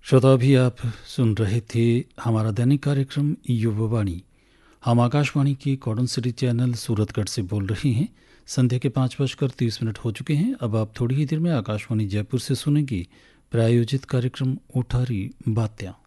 श्रोता, अभी आप सुन रहे थे हमारा दैनिक कार्यक्रम युवावाणी। हम आकाशवाणी के कॉर्डन सिटी चैनल सूरतगढ़ से बोल रहे हैं। संध्या के 5:30 हो चुके हैं। अब आप थोड़ी ही देर में आकाशवाणी जयपुर से सुनेंगे प्रायोजित कार्यक्रम उठारी बात्या।